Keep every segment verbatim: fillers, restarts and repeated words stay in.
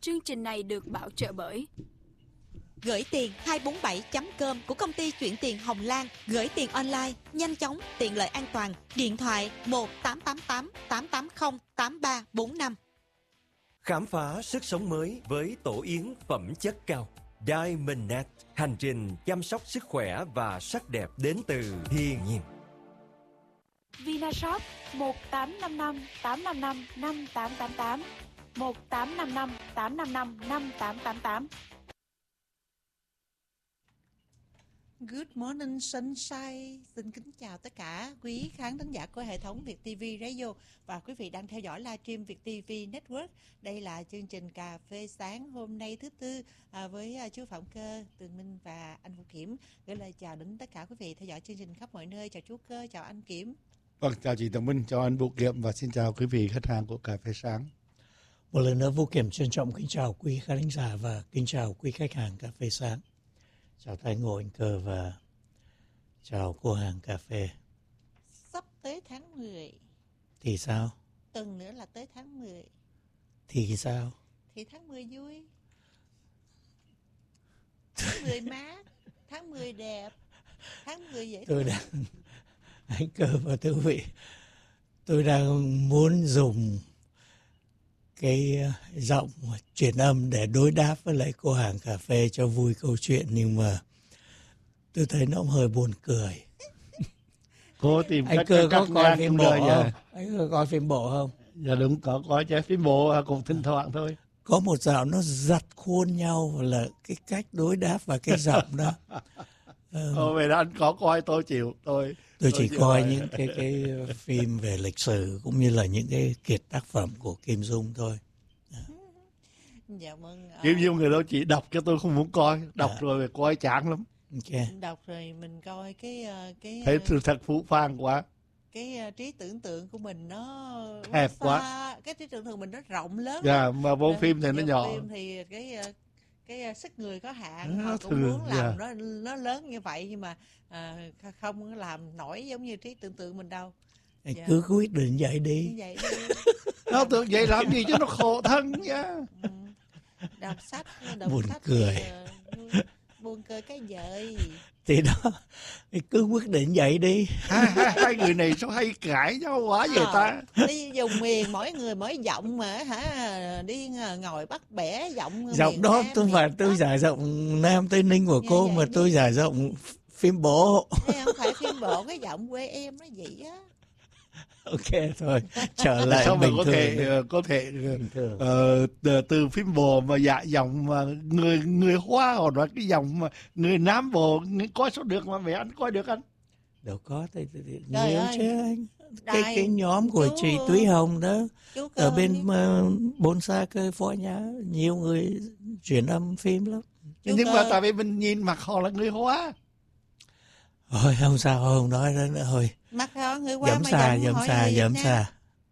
Chương trình này được bảo trợ bởi Gửi tiền hai bốn bảy chấm com của công ty chuyển tiền Hồng Lan. Gửi tiền online, nhanh chóng, tiện lợi, an toàn. Điện thoại một tám tám tám tám tám không tám ba bốn năm. Khám phá sức sống mới với tổ yến phẩm chất cao. Diamondnet, hành trình chăm sóc sức khỏe và sắc đẹp đến từ thiên nhiên. Vinashop một tám năm năm tám năm năm năm tám tám tám, một tám năm năm tám năm năm năm tám tám tám. Good morning sunshine. Xin kính chào tất cả quý khán thính giả của hệ thống Việt ti vi Radio và quý vị đang theo dõi livestream Việt ti vi Network. Đây là chương trình cà phê sáng hôm nay thứ tư à, với à, chú Phạm Cơ, Tường Minh và anh Vũ Kiểm. Gửi lời chào đến tất cả quý vị theo dõi chương trình khắp mọi nơi. Chào chú Cơ, chào anh Kiểm. Vâng, chào chị Tường Minh, chào anh Vũ Kiểm và xin chào quý vị khách hàng của cà phê sáng. Một lần nữa Vũ Kiểm trân trọng kính chào quý khán thính giả và kính chào quý khách hàng cà phê sáng. Chào Thái Ngộ, anh Cơ và chào cô hàng cà phê. Sắp tới tháng mười. Thì sao? Tuần nữa là tới tháng mười. Thì sao? Thì tháng mười vui. Tháng mười mát, tháng mười đẹp, tháng mười dễ Tôi đang, anh Cơ và thưa quý vị, tôi đang muốn dùng cái giọng truyền âm để đối đáp với lại cô hàng cà phê cho vui câu chuyện, nhưng mà tôi thấy nó cũng hơi buồn cười. Cô tìm anh cách Cơ cắt có coi phim bộ không? Dạ. Anh Cơ coi phim bộ không? Dạ đúng, có coi chứ, phim bộ cũng thỉnh thoảng thôi. Có một giọng nó giật khuôn nhau là cái cách đối đáp và cái giọng đó. Ừ. Ồ, vậy đó anh có coi, tôi chịu. Tôi tôi, tôi chỉ coi những cái cái phim về lịch sử cũng như là những cái kiệt tác phẩm của Kim Dung thôi. Dạ vâng. Kim Dung người đó chỉ đọc cho tôi không muốn coi, đọc à. rồi coi chán lắm. Okay. Đọc rồi mình coi cái cái thấy sự thật phũ phàng quá. Cái uh, trí tưởng tượng của mình nó hẹp xa, quá. Cái trí tưởng tượng mình nó rộng lớn. Dạ, mà bộ phim thì nó nhỏ. Phim thì cái uh, cái uh, sức người có hạn, nó họ cũng thường, muốn làm yeah. nó nó lớn như vậy nhưng mà uh, không làm nổi giống như trí tưởng tượng mình đâu. Dạ. Cứ quyết định vậy đi. Vậy đi. Nó tưởng vậy làm gì cho nó khổ thân nha. Ừ. Đọc sách, đọc buồn sách cười. Thì, uh, buồn cười cái vợi. Thì đó, cứ quyết định vậy đi. Hai, hai, hai người này sao hay cãi nhau quá vậy à, ta? Đi dùng miền mỗi người mỗi giọng mà hả, đi ngồi bắt bẻ giọng. Giọng đó tôi phải tôi giải giọng Nam Tây Ninh của cô mà tôi đi. Giải giọng phim bộ. Thế không phải phim bộ, cái giọng quê em nó vậy á. Ok thôi, trở lại sao bình mà có thường. Thể, có thể uh, từ, từ phim bộ mà dạ giọng mà người người Hoa hoặc là cái giọng mà người Nam bộ coi sao được mà mẹ anh coi được anh? Đâu có, thì, thì, thì nhiều ơi, chứ anh. Cái, cái nhóm của chú, chị Túy Hồng đó ở bên uh, Bôn Sa Cơ Phó Nhã, nhiều người chuyển âm phim lắm. Chú nhưng cơ. Mà tại vì mình nhìn mặt họ là người Hoa. Thôi không sao, không nói đó nữa thôi. Mặt họ người Hoa dẫm mà xa, dẫm xa, dẫm xa.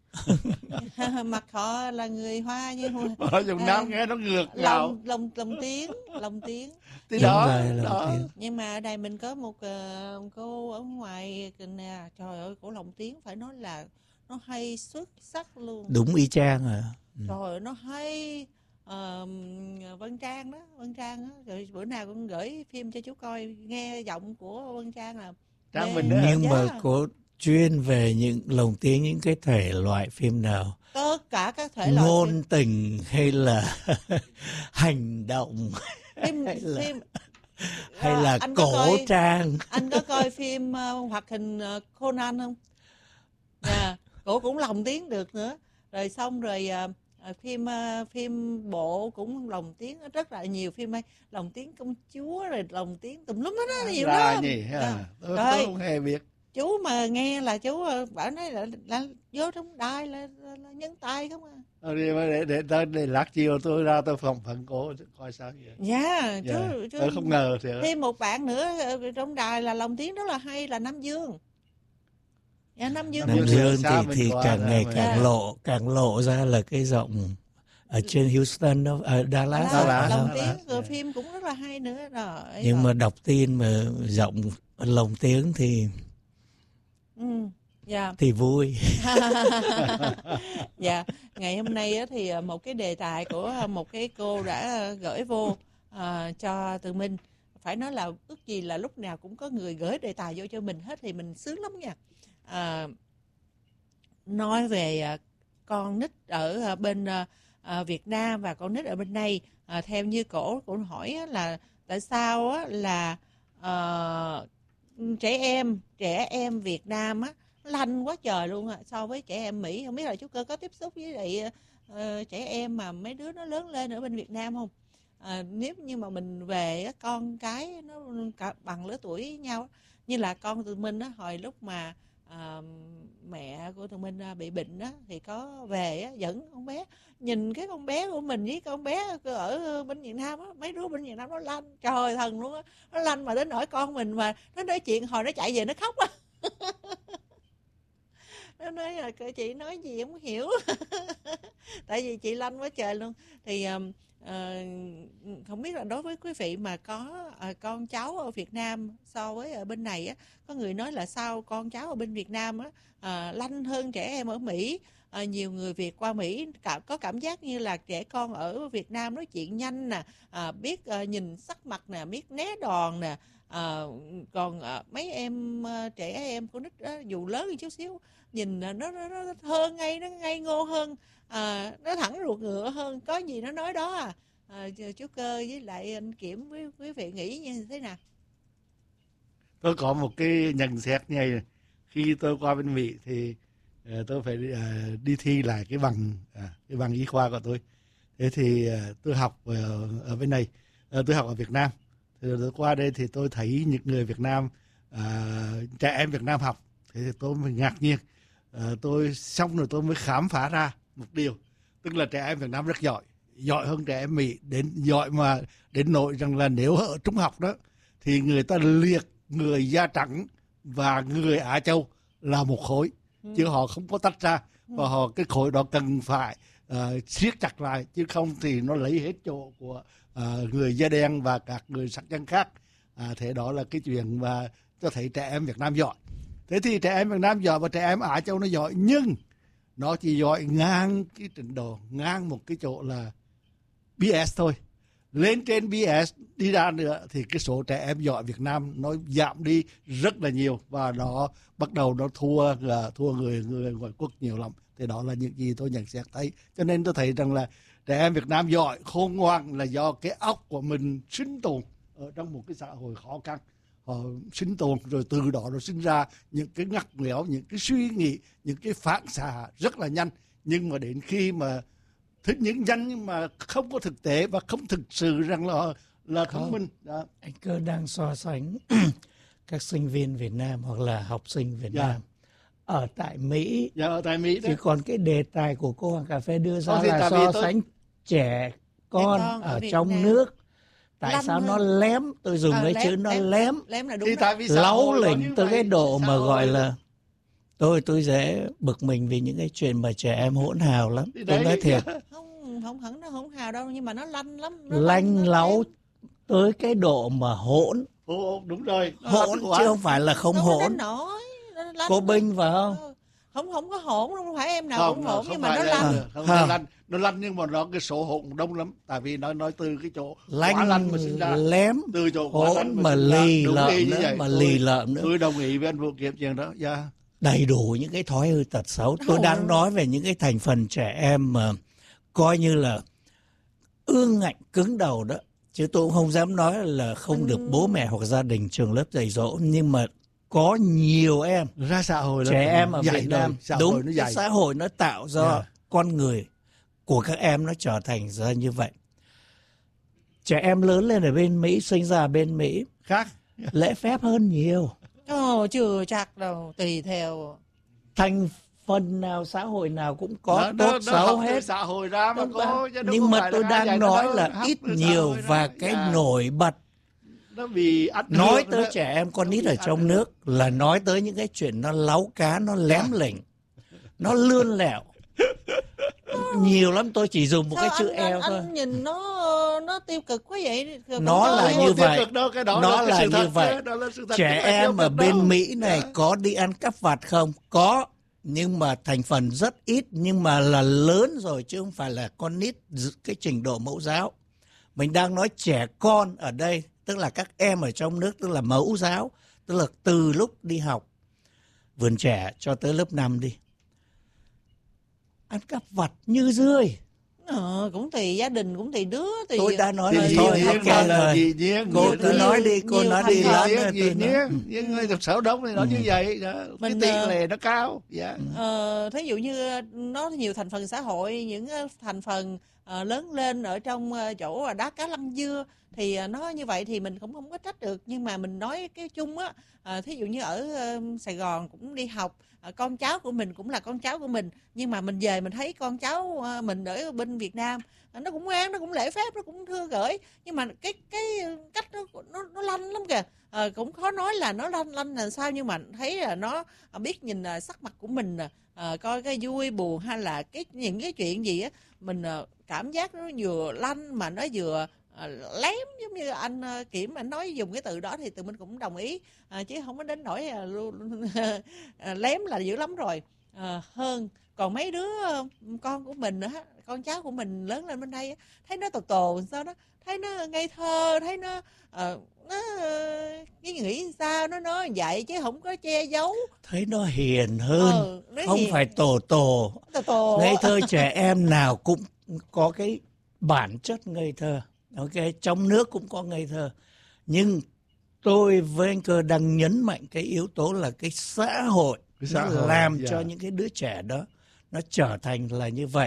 Mặt họ là người Hoa như ở dùng Nam nghe nó ngược lòng lòng lòng tiếng, lòng tiếng. Thì đó, rồi, đó. Nhưng mà ở đây mình có một uh, cô ở ngoài nè, trời ơi, cổ lòng tiếng phải nói là nó hay xuất sắc luôn. Đúng y chang à. Ừ. Trời ơi, nó hay. Uh, Vân Trang đó, Vân Trang đó, rồi bữa nào cũng gửi phim cho chú coi, nghe giọng của Vân Trang là Trang mình nhưng mà cô chuyên về những lồng tiếng, những cái thể loại phim nào? Tất cả các thể loại ngôn phim. tình hay là hành động phim, hay là, phim, hay à, là cổ coi, trang. Anh có coi phim uh, hoạt hình uh, Conan không? À, cổ cũng lồng tiếng được nữa. Rồi xong rồi uh, phim uh, phim bộ cũng lồng tiếng rất là nhiều phim hay, lồng tiếng công chúa rồi lồng tiếng tùm lum hết đó, nhiều lắm. Nhỉ, à. tôi, Rồi, tôi không hề biết. Chú mà nghe là chú bảo nói là, là, là vô trong đài là, là, là nhân tài không à. Để, để, để, để, để lát chiều tôi ra tôi phỏng vấn cô coi sao vậy. Dạ, yeah, chú, yeah. chú tôi không ngờ thì thêm một bạn nữa trong đài là lồng tiếng rất là hay là Nam Dương. Dạ, Nam Dương, Nam Dương thì, thì càng ngày càng yeah. lộ càng lộ ra là cái giọng ở trên Houston đó, ở Dallas, Dallas lồng tiếng rồi phim cũng rất là hay nữa rồi. Nhưng rồi. Mà đọc tin mà giọng lồng tiếng thì ừ. Dạ. thì vui. Dạ, ngày hôm nay á, thì một cái đề tài của một cái cô đã gửi vô à, cho Tường Minh. Phải nói là ước gì là lúc nào cũng có người gửi đề tài vô cho mình hết thì mình sướng lắm nha. À, nói về con nít ở bên à, Việt Nam và con nít ở bên đây. À, theo như cổ cổ hỏi á, là tại sao á, là à, trẻ em trẻ em Việt Nam á lanh quá trời luôn à, so với trẻ em Mỹ. Không biết là chú Cơ có tiếp xúc với lại uh, trẻ em mà mấy đứa nó lớn lên ở bên Việt Nam không? À, nếu như mà mình về con cái nó cả bằng lứa tuổi nhau, như là con Tường Minh á, hồi lúc mà à, mẹ của Tường Minh bị bệnh á, thì có về á, dẫn con bé, nhìn cái con bé của mình với con bé ở bên Việt Nam á, mấy đứa bên Việt Nam nó lanh trời thần luôn á, nó lanh mà đến nỗi con mình mà nó nói chuyện hồi nó chạy về nó khóc á. Nó nói là chị nói gì không hiểu. Tại vì chị lanh quá trời luôn. Thì uh, không biết là đối với quý vị mà có uh, con cháu ở Việt Nam so với ở bên này á, có người nói là sao con cháu ở bên Việt Nam á uh, lanh hơn trẻ em ở Mỹ. Uh, nhiều người Việt qua Mỹ cả, có cảm giác như là trẻ con ở Việt Nam nói chuyện nhanh nè, uh, biết uh, nhìn sắc mặt nè, biết né đòn nè. À, còn à, mấy em à, trẻ em con nít á, dù lớn hơn chút xíu nhìn nó nó, nó thơ ngây, nó ngây ngô hơn, à, nó thẳng ruột ngựa hơn, có gì nó nói đó à. À, chú Cơ với lại anh Kiểm với quý vị nghĩ như thế nào? Tôi có một cái nhận xét như này. Khi tôi qua bên Mỹ thì uh, tôi phải uh, đi thi lại cái bằng uh, cái bằng y khoa của tôi. Thế thì uh, tôi học uh, ở bên này, uh, tôi học ở Việt Nam. Thì tôi qua đây thì tôi thấy những người Việt Nam, à, trẻ em Việt Nam học, thế thì tôi mới ngạc nhiên. À, tôi xong rồi tôi mới khám phá ra một điều, tức là trẻ em Việt Nam rất giỏi, giỏi hơn trẻ em Mỹ, đến giỏi mà đến nỗi rằng là nếu ở trung học đó thì người ta liệt người da trắng và người Á Châu là một khối, ừ. chứ họ không có tách ra, ừ. và họ cái khối đó cần phải uh, siết chặt lại, chứ không thì nó lấy hết chỗ của À, người da đen và các người sắc dân khác. À, thế đó là cái chuyện mà cho thấy trẻ em Việt Nam giỏi. Thế thì trẻ em Việt Nam giỏi và trẻ em Á Châu nó giỏi, nhưng nó chỉ giỏi ngang cái trình độ, ngang một cái chỗ là bê ét thôi. Lên trên bê ét đi ra nữa thì cái số trẻ em giỏi Việt Nam nó giảm đi rất là nhiều, và nó bắt đầu nó thua thua người người ngoại quốc nhiều lắm. Thì đó là những gì tôi nhận xét thấy. Cho nên tôi thấy rằng là trẻ em Việt Nam giỏi, khôn ngoan là do cái óc của mình sinh tồn ở trong một cái xã hội khó khăn. Họ sinh tồn rồi từ đó nó sinh ra những cái ngặt nghẽo, những cái suy nghĩ, những cái phản xạ rất là nhanh. Nhưng mà đến khi mà thích những nhanh nhưng mà không có thực tế và không thực sự rằng là là thông minh. Đó. Anh Cơ đang so sánh các sinh viên Việt Nam hoặc là học sinh Việt dạ. Nam ở tại Mỹ. Dạ, ở tại Mỹ đó. Chứ còn cái đề tài của cô Hoàng Cà Phê đưa ra Có là so tôi... sánh trẻ con, con ở, ở trong Nam. Nước. Tại Lắm sao hơn. Nó lém, tôi dùng à, cái lém, chữ nó lém, lém. Lém là đúng thì tại vì láu lỉnh tới cái độ mà gọi là tôi tôi dễ bực mình vì những cái chuyện mà trẻ em hỗn hào lắm. Thì tôi nói thiệt. Không không hẳn nó hỗn hào đâu, nhưng mà nó lanh lắm. Nó lanh lanh láu tới cái độ mà hỗn. Ồ, đúng rồi. Hỗn chứ không phải là không hỗn. Cô Binh phải không? Không không có hỗn, không phải em nào không, cũng hỗn, nhưng mà nó lanh. Không, nó lanh, nó lanh nhưng mà nó cái số hỗn đông lắm, tại vì nó nói từ cái chỗ lanh, quá lanh mà sinh ra, lém, từ chỗ quá lanh mà, mà lì lợm nữa, nữa, mà lì lợm nữa. Tôi đồng ý với anh Vũ Kiểm chuyện đó. Yeah. Đầy đủ những cái thói hư tật xấu. Tôi Ồ. đang nói về những cái thành phần trẻ em mà coi như là ương ngạnh cứng đầu đó, chứ tôi cũng không dám nói là không được bố mẹ hoặc gia đình trường lớp dạy dỗ, nhưng mà có nhiều em ra xã hội trẻ em ở Việt Nam xã đúng hội nó xã hội nó tạo ra yeah. con người của các em nó trở thành ra như vậy. Trẻ em lớn lên ở bên Mỹ, sinh ra ở bên Mỹ khác lễ phép hơn nhiều. Ồ, chưa chắc đâu, tùy theo thành phần nào, xã hội nào cũng có nó, tốt nó, xấu nó hết. Xã hội ra mà có, nhưng mà tôi đang nói là, là ít nhiều và cái yeah. nổi bật nó bị nói tới trẻ em con nít ở trong nước là nói tới những cái chuyện nó láu cá, nó lém lỉnh, nó lươn lẹo. Nhiều lắm, tôi chỉ dùng một sao cái chữ anh, eo anh, thôi. Anh nhìn nó nó tiêu cực quá vậy? Nó là Không như tiêu vậy. cực đâu, cái đó Nó là, cái là sự như thật vậy. chứ, đó là sự thật, chứ Trẻ không phải tiêu em ở cực bên đâu. Mỹ này Dạ. có đi ăn cắp vặt không? Có, nhưng mà thành phần rất ít, nhưng mà là lớn rồi chứ không phải là con nít cái trình độ mẫu giáo. Mình đang nói trẻ con ở đây, tức là các em ở trong nước, tức là mẫu giáo, tức là từ lúc đi học vườn trẻ cho tới lớp năm đi. Ăn cắp vặt như rươi. Ờ, cũng tùy gia đình, cũng tùy đứa. Tùy... Tôi đã nói Thì là dĩ thôi, nhiên ok là- là rồi. dĩ nhiên, Cô nhiều- cứ nhiều- nói đi, cô nhiều nói thành đi phần. lắm. Dĩ tôi nhiên, dĩ nói. nhiên, những người thuộc sở đông thì nó Ừ. như vậy đó. Cái Mình, tỷ ờ, lệ nó cao. Dạ. Ờ, thí dụ như nó nhiều thành phần xã hội, những ờ, thành phần ờ, lớn lên ở trong ờ, chỗ đá cá lăng dưa thì ờ, nó như vậy thì mình cũng không có trách được. Nhưng mà mình nói cái chung á, ờ, thí dụ như ở ờ, Sài Gòn cũng đi học, ờ, con cháu của mình cũng là con cháu của mình, nhưng mà mình về mình thấy con cháu ờ, mình ở bên Việt Nam ờ, nó cũng ngoan, nó cũng lễ phép, nó cũng thưa gửi, nhưng mà cái cái cách nó nó, nó lanh lắm kìa. Ờ, cũng khó nói là nó lanh lanh là sao, nhưng mà thấy là nó biết nhìn uh, sắc mặt của mình, uh, coi cái vui buồn hay là cái những cái chuyện gì á, mình uh, cảm giác nó vừa lanh mà nó vừa uh, lém, giống như anh uh, Kiểm anh nói dùng cái từ đó thì tụi mình cũng đồng ý, uh, chứ không có đến nỗi uh, uh, lém là dữ lắm rồi. Uh, hơn còn mấy đứa uh, con của mình nữa, con cháu của mình lớn lên bên đây thấy nó tồ tồ sao đó, thấy nó ngây thơ, thấy nó uh, nó cái nghĩ sao nó nói vậy chứ không có che giấu. Thấy nó hiền hơn, ờ, nó không hiền. phải tổ tổ. Tồ tồ. Ngây thơ trẻ em nào cũng có cái bản chất ngây thơ. Ok, trong nước cũng có ngây thơ. Nhưng tôi với anh Cơ đang nhấn mạnh cái yếu tố là cái xã hội, Cái xã nó hội, làm dạ. cho những cái đứa trẻ đó nó trở thành là như vậy.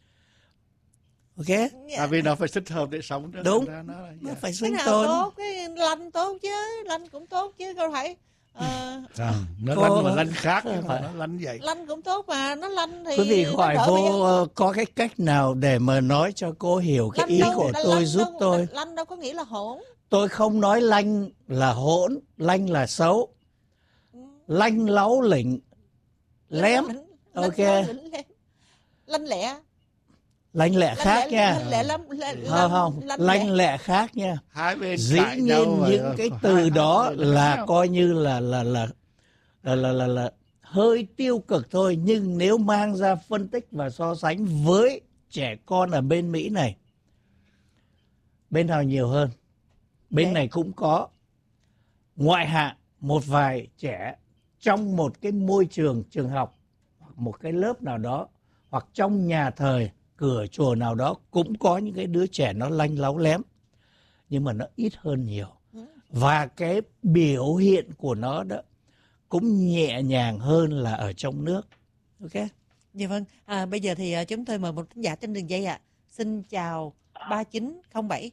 Ok? À, vì nó phải thích hợp để sống. Đó. Đúng. Nó, nó, là- Nó dạ. phải Cái sinh nào tồn. tốt, cái lanh tốt chứ, lanh cũng tốt chứ, đâu phải ờ, À, nó Cô- lanh mà lanh khác, Không nhưng mà phải. nó lanh vậy. lanh cũng tốt mà, nó lanh thì Quý vị nó hỏi đỡ vô bây giờ- ờ, có cái cách nào để mà nói cho cô hiểu cái lanh ý đâu- của lanh tôi đâu- giúp tôi. lanh đâu có nghĩa là hỗn. Tôi không nói lanh là hỗn, lanh là xấu. Lanh láu lỉnh, lém. Lanh- Ok. lanh- lanh- lém. Lanh lẹ. Lanh lẹ Lanh khác lẹ- nha. lanh lẹ lắm, lanh- Không không, lanh lanh lẹ. lẹ khác nha. Hai bên Dĩ cãi nhau nhiên mà- những cái hai- từ hai đó bên nó khác là nhau. coi như là là là là là là, là hơi tiêu cực thôi, nhưng nếu mang ra phân tích và so sánh với trẻ con ở bên Mỹ này, bên nào nhiều hơn? Bên Đấy. này cũng có ngoại hạng một vài trẻ trong một cái môi trường trường học, hoặc một cái lớp nào đó, hoặc trong nhà thờ, cửa chùa nào đó cũng có những cái đứa trẻ nó lanh láu lém, nhưng mà nó ít hơn nhiều. Và cái biểu hiện của nó đó cũng nhẹ nhàng hơn là ở trong nước. Ok? Dạ vâng, à, bây giờ thì à, chúng tôi mời một thính giả trên đường dây ạ. Xin chào ba chín không bảy.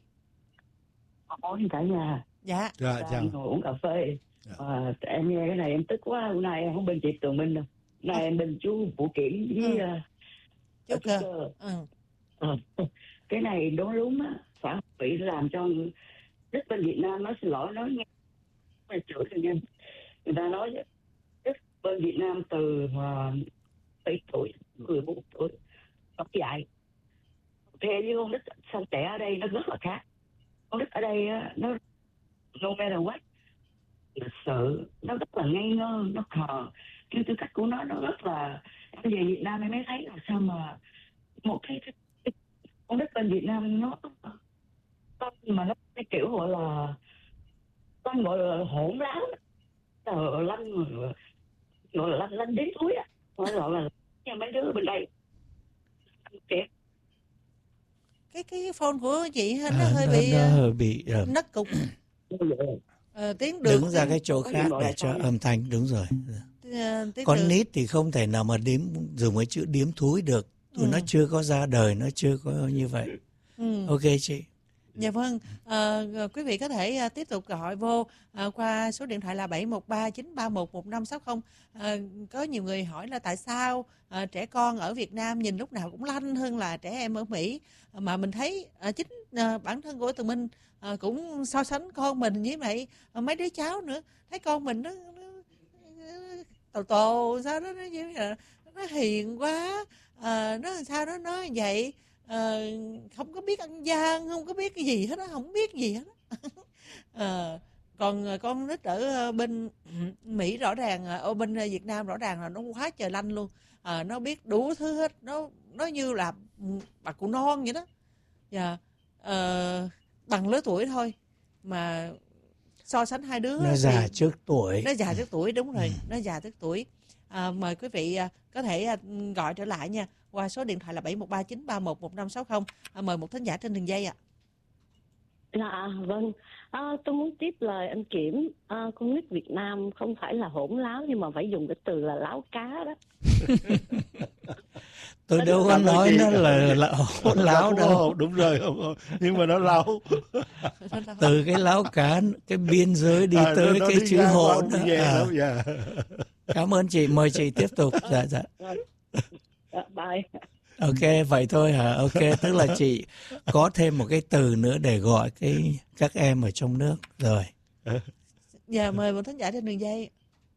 Ôi cả nhà, Dạ. Dạ, đang chào. ngồi uống cà phê. Dạ. À, em nghe cái này em tức quá. Hôm nay em không bên chị Tường Minh đâu. Hôm nay em bên chú Vũ Kiểm với Ừ. uh, Chú chú Cơ. Cơ. Ừ. Ờ, cái này đúng đúng á, xã hội làm cho đức bên Việt Nam nó xin lỗi, nói nghe mày chửi rồi nha. Người ta nói đức bên Việt Nam từ uh, bảy tuổi, mười bốn tuổi học dạy. Thế với con đức sao trẻ ở đây nó rất là khác. Con đức ở đây á, nó no matter what, lịch sự, nó rất là ngây ngơ, nó khờ. Cái tư cách của nó nó rất là, em về Việt Nam em mới thấy là sao mà một cái, cái, cái con đất bên Việt Nam nó con mà nó cái kiểu gọi là con gọi là hỗn láo, ờ, lanh gọi là lanh lanh đến túi á, gọi là, là như mấy đứa bên đây. Cái cái phone của chị nó À, hơi nó, bị nó uh, hơi bị uh, nấc cục. Ờ, tiếng được. đứng ra tiếng, cái chỗ có khác gì gọi để là cho sao? âm thanh. Đúng rồi. uh, tiếng Con được. nít thì không thể nào mà đếm dùng cái chữ điếm thúi được. Tụi Ừ. nó chưa có ra đời, nó chưa có như vậy. Ừ. Ok chị. Dạ vâng, à, quý vị có thể à, tiếp tục gọi vô à, qua số điện thoại là bảy một ba chín ba một một năm sáu không. À, có nhiều người hỏi là tại sao à, trẻ con ở Việt Nam nhìn lúc nào cũng lanh hơn là trẻ em ở Mỹ. À, mà mình thấy à, chính à, bản thân của tụi mình à, cũng so sánh con mình với lại à, mấy đứa cháu nữa. Thấy con mình nó, nó, nó tồ tồ sao đó, nó, nó, nó hiền quá, à, nó sao đó nói vậy. ờ, không có biết ăn gian, không có biết cái gì hết á, không biết gì hết á. Ờ, còn con nít ở bên Mỹ rõ ràng, ở bên Việt Nam rõ ràng là nó quá trời lanh luôn. Ờ, nó biết đủ thứ hết, nó nó như là bà cụ non vậy đó. Dạ. Ờ, bằng lứa tuổi thôi mà so sánh hai đứa Nó thì già trước tuổi. nó già trước tuổi, đúng rồi, nó già trước tuổi. À, mời quý vị à, có thể à, gọi trở lại nha, qua số điện thoại là bảy một ba chín ba một một năm sáu không. À, mời một thính giả trên đường dây ạ. Dạ vâng, à, tôi muốn tiếp lời anh Kiểm. À, con nít Việt Nam không phải là hỗn láo, nhưng mà phải dùng cái từ là láo cá đó. Tôi đâu có nói nó là, là hỗn láo đâu. Đúng rồi, nhưng mà nó láo. Từ cái láo cá, cái biên giới đi à, tới nó, nó cái chữ hỗn. À. Yeah. Cảm ơn chị, mời chị tiếp tục. Dạ dạ. Dạ, bye. Ok, vậy thôi hả? Ok, tức là chị có thêm một cái từ nữa để gọi cái các em ở trong nước rồi. Dạ, mời một thính giả trên đường dây.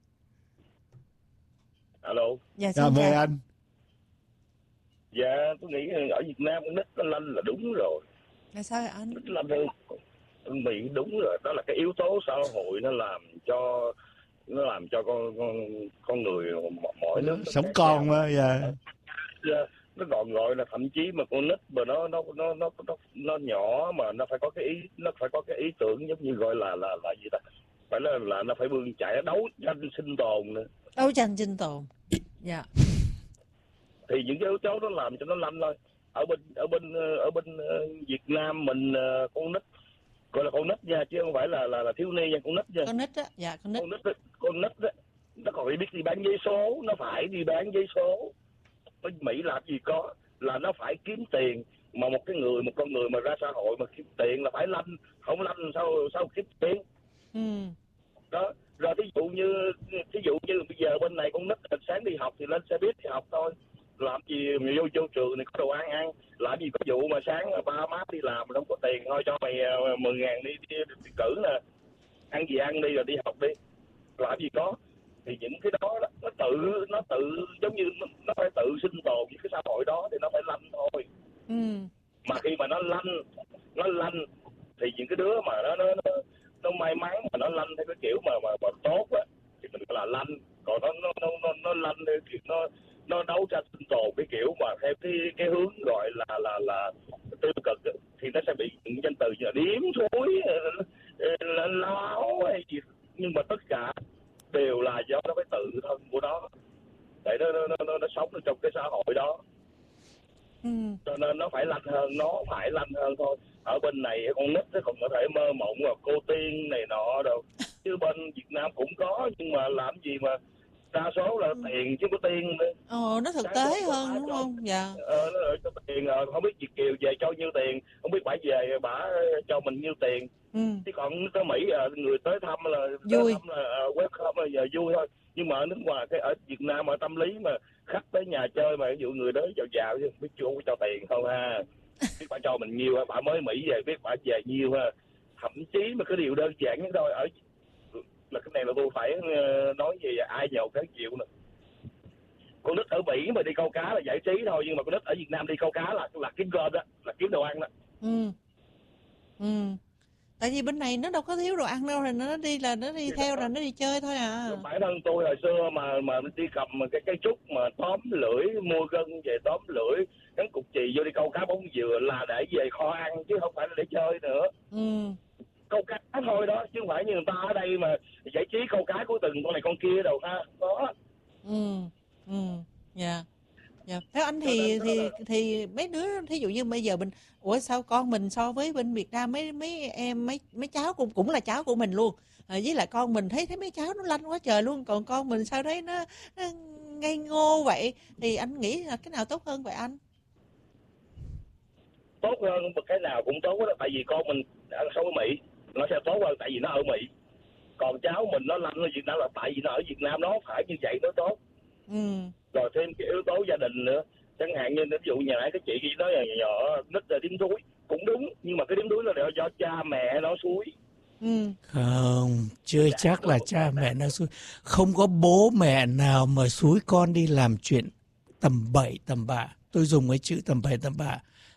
Alo. Dạ, dạ mời anh. Dạ, tôi nghĩ ở Việt Nam con nít nó lanh là đúng rồi. Là sao vậy anh? Nít lanh hơn Mỹ đúng rồi, đó là cái yếu tố xã hội nó làm cho nó làm cho con con con người mỗi nước sống con mà. Dạ. Yeah. Nó còn gọi là thậm chí mà con nít mà nó nó nó nó nó nó nhỏ mà nó phải có cái ý nó phải có cái ý tưởng giống như gọi là là là gì ta, phải là là nó phải bươn chạy đấu tranh sinh tồn nữa. Đấu tranh sinh tồn. Dạ. Thì những cái yếu tố đó làm cho nó lanh thôi. Ở bên ở bên ở bên Việt Nam mình con nít gọi là con nít nha, chứ không phải là là, là thiếu niên nha, con nít nha. Con nít á, dạ con nít. Con nít con nít đó, nó còn phải biết đi bán giấy số, nó phải đi bán giấy số. Ở Mỹ làm gì có, là nó phải kiếm tiền, mà một cái người một con người mà ra xã hội mà kiếm tiền là phải lanh, không lanh sao sao kiếm tiền. Ừ. Đó, rồi thí dụ như thí dụ như bây giờ bên này con nít sáng đi học thì lên xe buýt đi học thôi, làm gì vô vô trường này có đồ ăn ăn, làm gì có vụ mà sáng ba má đi làm mà không có tiền, thôi cho mày mười ngàn đi, đi, đi, đi cử nè, ăn gì ăn đi rồi đi học đi, làm gì có. Thì những cái đó nó tự nó tự giống như nó, nó phải tự sinh tồn với cái xã hội đó thì nó phải lanh thôi. Ừ. Mà khi mà nó lanh nó lanh thì những cái đứa mà nó nó nó, nó may mắn mà nó lanh theo cái kiểu mà mà, mà tốt á thì mình gọi là lanh. Còn nó nó nó nó, nó lanh theo kiểu nó nó đấu tranh sinh tồn cái kiểu mà theo cái cái hướng gọi là là là tiêu cực ấy, thì nó sẽ bị những danh từ như là điếm thối, láo hay gì. Nhưng mà tất cả đều là do nó phải tự thân của nó để nó nó nó, nó sống trong cái xã hội đó. Ừ. Cho nên nó phải lanh hơn, nó phải lanh hơn thôi. Ở bên này con nít nó không có thể mơ mộng là cô tiên này nọ đâu, chứ bên Việt Nam cũng có, nhưng mà làm gì mà đa số là tiền chứ có tiền nữa. Ồ, nó thực tế hơn đúng cho, không? Dạ. Ờ, nó cho tiền, không biết Việt kiều về cho nhiêu tiền, không biết bả về bả cho mình nhiêu tiền. Ừ. Chứ còn tới Mỹ người tới thăm là vui, tới thăm là welcome là giờ vui thôi. Nhưng mà ở nước ngoài, cái ở Việt Nam ở tâm lý mà khách tới nhà chơi mà ví dụ người đó giàu giàu chứ biết chưa cho tiền không ha, biết bà cho mình nhiêu ha, bà mới Mỹ về biết bà về nhiêu ha. Thậm chí mà cái điều đơn giản nhất thôi, ở là cái này là tôi phải nói gì ai giàu cái chịu nè. Con nít ở Mỹ mà đi câu cá là giải trí thôi, nhưng mà con nít ở Việt Nam đi câu cá là là kiếm cơm đó, là kiếm đồ ăn đó. Ừ. Ừ. Tại vì bên này nó đâu có thiếu đồ ăn đâu, rồi nó đi là nó đi thì theo đó. Rồi nó đi chơi thôi à. Bản thân tôi hồi xưa mà mà đi cầm cái cái trúc mà tóm lưỡi, mua gân về tóm lưỡi, cắn cục chì vô đi câu cá bóng dừa là để về kho ăn chứ không phải là để chơi nữa. Ừ. Câu cá thôi đó, chứ không phải như người ta ở đây mà giải trí câu cá của từng con này con kia đâu ha. Đó. Ừ. Ừ. Dạ. Yeah. Dạ. Theo anh thì thì thì mấy đứa thí dụ như bây giờ mình, ủa sao con mình so với bên Việt Nam mấy mấy em mấy mấy cháu cũng cũng là cháu của mình luôn, à, với lại con mình thấy thấy mấy cháu nó lanh quá trời luôn, còn con mình sao thấy nó, nó ngây ngô vậy, thì anh nghĩ là cái nào tốt hơn vậy anh? Tốt hơn cái nào cũng tốt đó, tại vì con mình ăn sống ở Mỹ nó sẽ tốt hơn tại vì nó ở Mỹ. Còn cháu mình nó lanh ở Việt Nam là tại vì nó ở Việt Nam, nó phải như vậy nó tốt. Ừ. Rồi thêm cái yếu tố gia đình nữa, chẳng hạn như ví dụ nhà nãy cái chị kia nói là nhỏ nít là điếm đuối cũng đúng, nhưng mà cái điếm đuối là do cha mẹ nó xúi. Ừ. Không, chưa dạ, chắc là cha mẹ nó xúi. Không có bố mẹ nào mà xúi con đi làm chuyện tầm bậy tầm bạ. Tôi dùng cái chữ tầm bậy tầm bạ.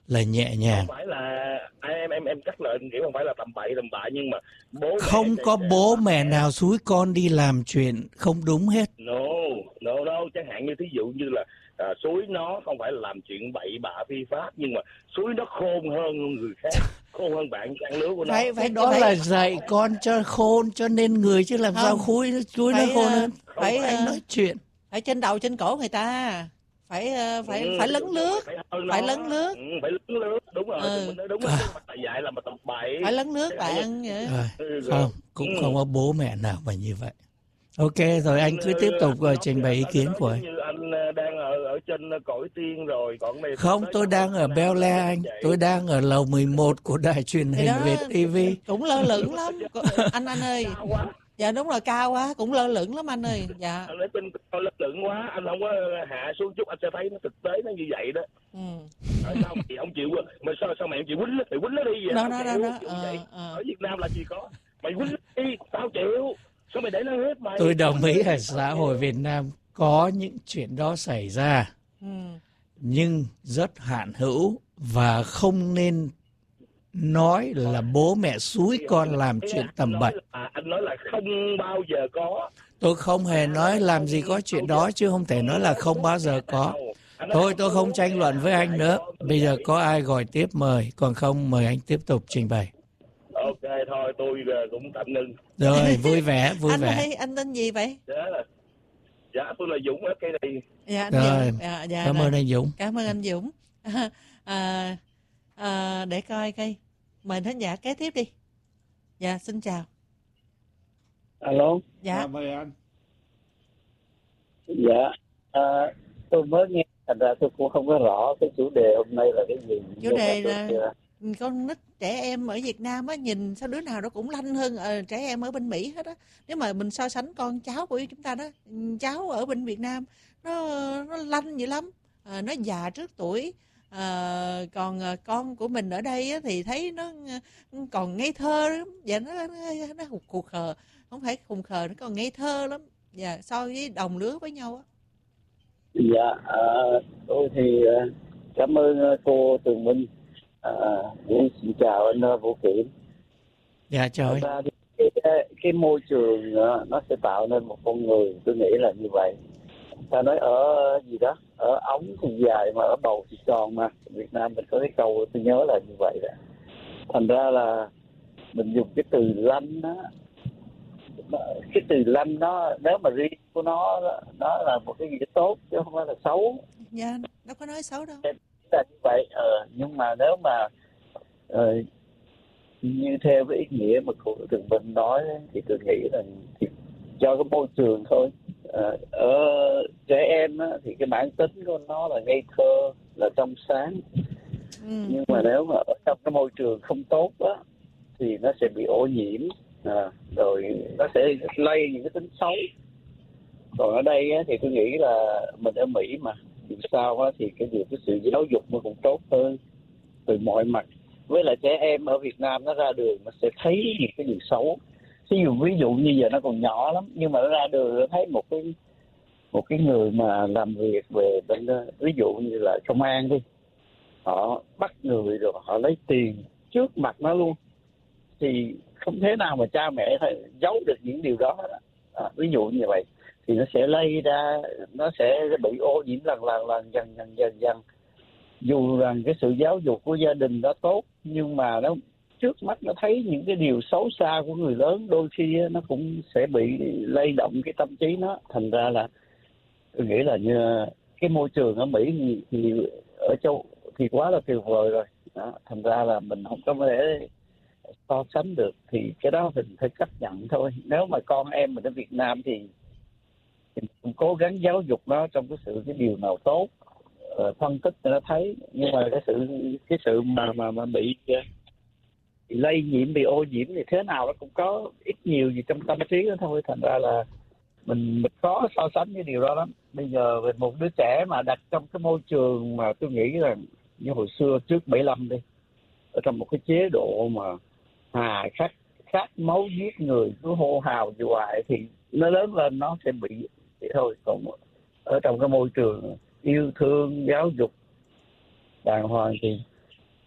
là nhẹ nhàng. Không phải là em em em cắt lời kiểu không phải là tầm bậy tầm bạ, nhưng mà bố Không mẹ có sẽ- bố mẹ nào xúi con đi làm chuyện không đúng hết. No, no, no, chẳng hạn như thí dụ như là à, xúi nó không phải là làm chuyện bậy bạ phi pháp, nhưng mà xúi nó khôn hơn người khác, khôn hơn bạn trang lứa của nó. Phải Cái phải đó phải, là dạy con cho khôn, cho nên người, chứ làm Không. sao khui nó chui nó Phải, khôn ờ, hơn. phải, Anh ờ, nói chuyện. phải trên đầu trên cổ người ta, phải ờ, phải Ừ, phải lấn lướt, phải, hơn phải nó. lấn lướt. Ừ, phải lấn lướt, đúng rồi, Ừ. mình nói đúng rồi, chứ không phải dạy là mà tầm bậy. phải lấn lướt Chẳng hạn bạn như- vậy. Rồi, Ừ, rồi. không, cũng Ừ. không có bố mẹ nào mà như vậy. Ok, rồi anh cứ tiếp tục rồi trình bày ý kiến của anh. Như anh đang ở ở trên cõi tiên rồi, còn này Không, tôi đang ở Bel Air anh. Tôi đang ở lầu mười một của đài truyền Thì hình đó Việt ti vi. cũng lơ lửng lắm. Anh anh ơi. Dạ đúng rồi, cao quá, cũng lơ lửng lắm anh ơi. Dạ. Anh nói trên con lơ lửng quá, anh không có hạ xuống chút anh sẽ thấy nó thực tế nó như vậy đó. Ừ. Tại sao mày không chịu, mà sao sao mày không chịu quýnh nó, mày quýnh nó đi vậy? Đó, Tao đó, chịu, đó, đó. chịu Ờ, vậy. ờ. Ở Việt Nam là gì có, mày quýnh nó đi, tao chịu. Sao mày để nó hết mày? Tôi đồng ý là xã hội Việt Nam có những chuyện đó xảy ra, Ừ. nhưng rất hạn hữu và không nên nói là bố mẹ xúi con làm chuyện tầm bậy. À, anh nói là không bao giờ có. Tôi không hề nói làm gì có chuyện đó, chứ không thể nói là không bao giờ có. Thôi tôi không tranh luận với anh nữa. Bây giờ có ai gọi tiếp mời, còn không mời anh tiếp tục trình bày. Ok thôi, tôi cũng tạm ngưng. Rồi, vui vẻ, vui Anh vẻ. ơi, anh tên gì vậy? Dạ, dạ tôi là Dũng ở cây này. Dạ, anh Rồi, Dũng. Dạ, dạ, cảm rồi. ơn anh Dũng. Cảm ơn anh Dũng. À, à, để coi cây. Mời thính giả kế tiếp đi. Dạ, xin chào. Alo. Dạ. Mời anh. Dạ. À, tôi mới nghe, thành ra tôi cũng không có rõ cái chủ đề hôm nay là cái gì. Chủ đề là tôi, con nít trẻ em ở Việt Nam á, nhìn sao đứa nào nó cũng lanh hơn ờ, trẻ em ở bên Mỹ hết á. Nếu mà mình so sánh con cháu của chúng ta đó, cháu ở bên Việt Nam nó nó lanh dữ lắm, ờ, nó già trước tuổi. Ờ, còn ờ, con của mình ở đây á, thì thấy nó ờ, còn ngây thơ lắm, và nó nó, nó khùng khờ, không phải khùng khờ, nó còn ngây thơ lắm. Dạ, so với đồng lứa với nhau á. Dạ, à, tôi thì à, cảm ơn cô Tường Minh. À, xin chào anh uh, Vũ Kiểm. Dạ chào anh. Ra thì cái, cái, cái môi trường uh, nó sẽ tạo nên một con người, tôi nghĩ là như vậy. Ta nói ở gì đó, ở ống thì dài mà ở bầu thì tròn mà. Việt Nam mình có cái câu tôi nhớ là như vậy đó. Thành ra là mình dùng cái từ lanh đó, cái từ lanh nó nếu mà riêng của nó nó là một cái gì đó tốt chứ không phải là xấu. Dạ, đâu có nói xấu đâu. Là như vậy, ờ, nhưng mà nếu mà ờ, như theo cái ý nghĩa mà cô Tường Minh nói thì tôi nghĩ là thì cho cái môi trường thôi. Ờ, ở trẻ em á, thì cái bản tính của nó là ngây thơ, là trong sáng. Ừ. Nhưng mà nếu mà ở trong cái môi trường không tốt á thì nó sẽ bị ô nhiễm, à, rồi nó sẽ lây những cái tính xấu. Còn ở đây á, thì tôi nghĩ là mình ở Mỹ mà dù sao á, thì cái việc cái sự giáo dục nó cũng tốt hơn từ mọi mặt. Với lại trẻ em ở Việt Nam nó ra đường nó sẽ thấy những cái điều xấu. Ví dụ ví dụ như giờ nó còn nhỏ lắm, nhưng mà nó ra đường nó thấy một cái một cái người mà làm việc về bên, ví dụ như là công an đi, họ bắt người rồi họ lấy tiền trước mặt nó luôn, thì không thể nào mà cha mẹ phải giấu được những điều đó, đó. À, ví dụ như vậy thì nó sẽ lây ra, nó sẽ bị ô nhiễm lần lần lần dần dần dần dần. Dù rằng cái sự giáo dục của gia đình đó tốt, nhưng mà nó trước mắt nó thấy những cái điều xấu xa của người lớn, đôi khi nó cũng sẽ bị lay động cái tâm trí nó. Thành ra là tôi nghĩ là như cái môi trường ở Mỹ thì, thì ở châu thì quá là tuyệt vời rồi đó. Thành ra là mình không có thể so sánh được, thì cái đó mình phải chấp nhận thôi. Nếu mà con em mình ở Việt Nam thì mình cũng cố gắng giáo dục nó trong cái sự cái điều nào tốt, uh, phân tích cho nó thấy. Nhưng mà cái sự cái sự mà mà mà bị, bị lây nhiễm, bị ô nhiễm thì thế nào nó cũng có ít nhiều gì trong tâm trí đó thôi. Thành ra là mình mình khó so sánh cái điều đó lắm. Bây giờ về một đứa trẻ mà đặt trong cái môi trường mà tôi nghĩ là như hồi xưa trước bảy lăm đi, ở trong một cái chế độ mà hà khắc khát máu giết người, cứ hô hào hoài, thì nó lớn lên nó sẽ bị vậy thôi. Còn ở trong cái môi trường yêu thương giáo dục đàng hoàng thì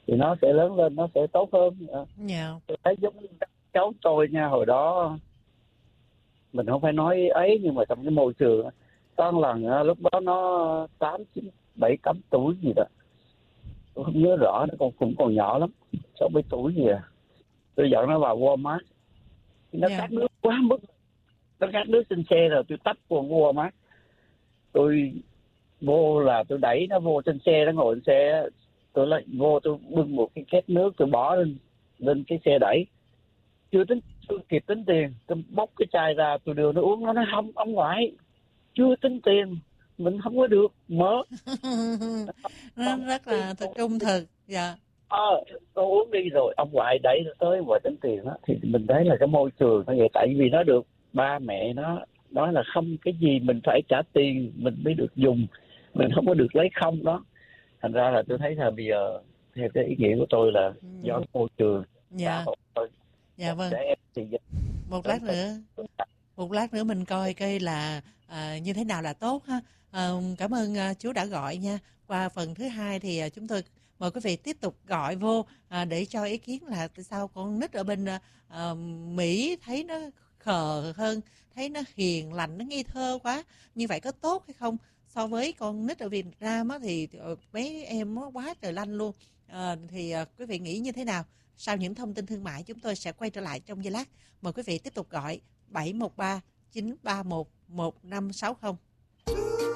thì nó sẽ lớn lên, nó sẽ tốt hơn. Dạ. Tôi thấy giống cháu tôi nha, hồi đó mình không phải nói ấy, nhưng mà trong cái môi trường có một lần lúc đó nó tám chín bảy tám tuổi gì đó, tôi không nhớ rõ, nó còn cũng còn nhỏ lắm, sáu bảy tuổi gì à. Tôi dẫn nó vào Walmart, nó Yeah. khát nước quá mức, nó khát nước trên xe rồi, tôi tấp qua Walmart, tôi vô là tôi đẩy nó vô trên xe, nó ngồi trên xe, tôi lại vô tôi bưng một cái két nước, tôi bỏ lên lên cái xe đẩy, chưa tính chưa kịp tính tiền, tôi bóc cái chai ra tôi đưa nó uống, nó nói không ông ngoại, chưa tính tiền mình không có được mớ. Nó rất là thật trung thực. Dạ. Ờ, tôi uống đi rồi ông ngoại đẩy nó tới ngoài tính tiền đó, thì mình thấy là cái môi trường nó vậy, tại vì nó được ba mẹ nó nói là không, cái gì mình phải trả tiền mình mới được dùng, mình không có được lấy không đó. Thành ra là tôi thấy là bây giờ theo cái ý nghĩa của tôi là do môi trường. Dạ. Thôi. Dạ vâng. Để em thì Một lát nữa, một lát nữa mình coi coi là à, như thế nào là tốt ha. À, cảm ơn à, chú đã gọi nha. Qua phần thứ hai thì à, chúng tôi mời quý vị tiếp tục gọi vô à, để cho ý kiến là tại sao con nít ở bên à, Mỹ thấy nó khờ hơn, thấy nó hiền lành, nó ngây thơ quá. Như vậy có tốt hay không? So với con nít ở Việt Nam á, thì mấy em nó quá trời lanh luôn. À, thì à, quý vị nghĩ như thế nào? Sau những thông tin thương mại chúng tôi sẽ quay trở lại trong giây lát. Mời quý vị tiếp tục gọi bảy một ba chín ba một một năm sáu không.